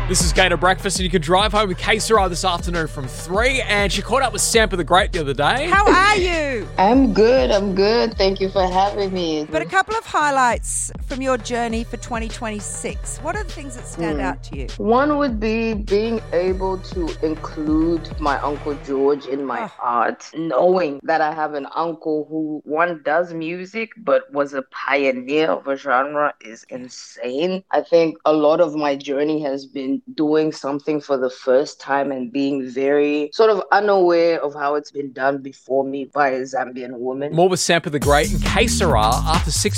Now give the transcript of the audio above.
This is Gator Breakfast, and you can drive home with K-Sarah this afternoon from 3. And she caught up with Sampa the Great the other day. How are you? I'm good. Thank you for having me. But a couple of highlights from your journey for 2026. What are the things that stand out to you? One would be being able to include my Uncle George in my art, knowing that I have an uncle who, one, does music, but was a pioneer of a genre is insane. I think a lot of my journey has been doing something for the first time and being very sort of unaware of how it's been done before me by a Zambian woman. More with Sampa the Great and K-Sarah after 6